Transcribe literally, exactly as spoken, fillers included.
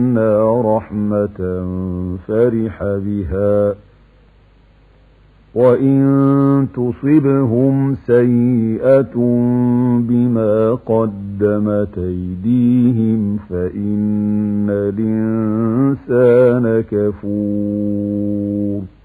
رحمة فرح بها، وإن تصبهم سيئة بما قدمت أيديهم فإن الإنسان كفور.